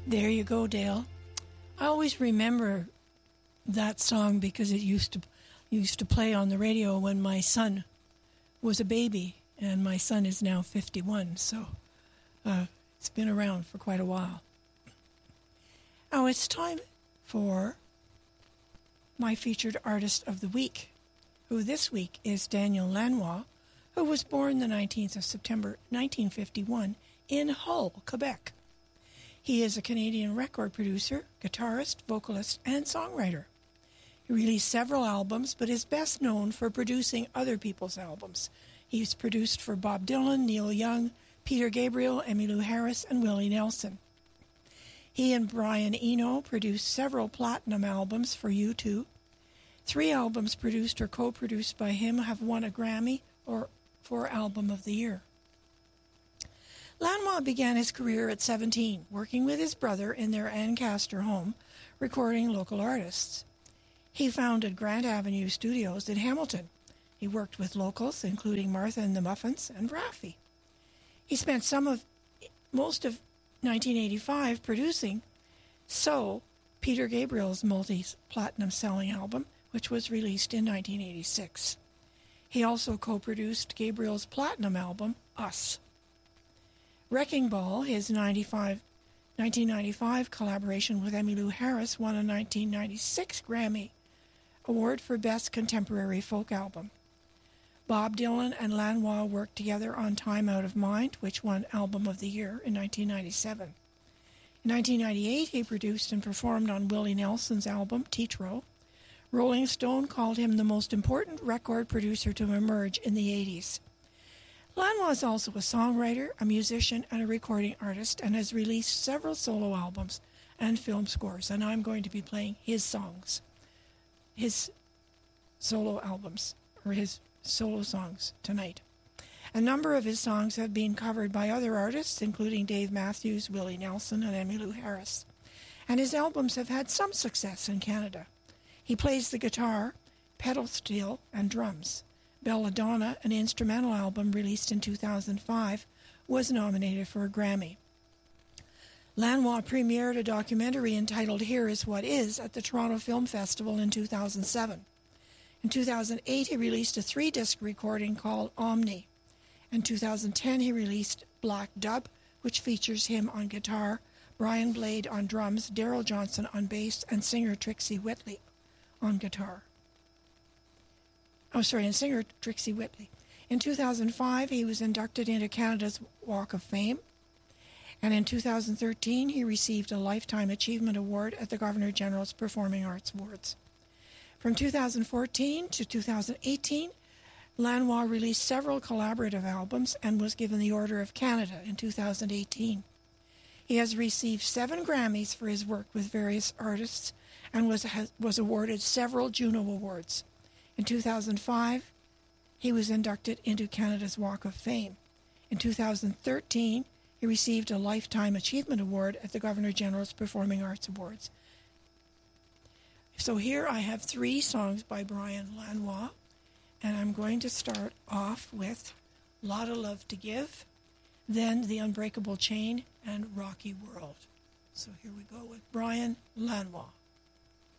There you go, Dale. I always remember that song because it used to play on the radio when my son was a baby, and my son is now 51, so it's been around for quite a while. Now it's time for my featured artist of the week, who this week is Daniel Lanois, who was born the 19th of September 1951 in Hull, Quebec. He is a Canadian record producer, guitarist, vocalist, and songwriter. He released several albums, but is best known for producing other people's albums. He's produced for Bob Dylan, Neil Young, Peter Gabriel, Emmylou Harris, and Willie Nelson. He and Brian Eno produced several platinum albums for U2. 3 albums produced or co-produced by him have won a Grammy or for Album of the Year. Lanois began his career at 17, working with his brother in their Ancaster home, recording local artists. He founded Grant Avenue Studios in Hamilton. He worked with locals, including Martha and the Muffins and Raffi. He spent most of 1985 producing So, Peter Gabriel's multi-platinum selling album, which was released in 1986. He also co-produced Gabriel's platinum album, Us. Wrecking Ball, his 1995 collaboration with Emmylou Harris, won a 1996 Grammy Award for Best Contemporary Folk Album. Bob Dylan and Lanois worked together on Time Out of Mind, which won Album of the Year in 1997. In 1998, he produced and performed on Willie Nelson's album, Tetro. Rolling Stone called him the most important record producer to emerge in the 80s. Lanois is also a songwriter, a musician, and a recording artist, and has released several solo albums and film scores, and I'm going to be playing his songs, his solo albums, or his solo songs tonight. A number of his songs have been covered by other artists, including Dave Matthews, Willie Nelson, and Emmylou Harris, and his albums have had some success in Canada. He plays the guitar, pedal steel, and drums. Belladonna, an instrumental album released in 2005, was nominated for a Grammy. Lanois premiered a documentary entitled Here Is What Is at the Toronto Film Festival in 2007. In 2008, he released a 3-disc recording called Omni. In 2010, he released Black Dub, which features him on guitar, Brian Blade on drums, Daryl Johnson on bass, and singer Trixie Whitley on guitar. And singer Trixie Whitley. In 2005, he was inducted into Canada's Walk of Fame. And in 2013, he received a Lifetime Achievement Award at the Governor-General's Performing Arts Awards. From 2014 to 2018, Lanois released several collaborative albums and was given the Order of Canada in 2018. He has received 7 Grammys for his work with various artists and was awarded several Juno Awards. In 2005, he was inducted into Canada's Walk of Fame. In 2013, he received a Lifetime Achievement Award at the Governor-General's Performing Arts Awards. So here I have 3 songs by Brian Lanois, and I'm going to start off with Lot of Love to Give, then The Unbreakable Chain, and Rocky World. So here we go with Brian Lanois.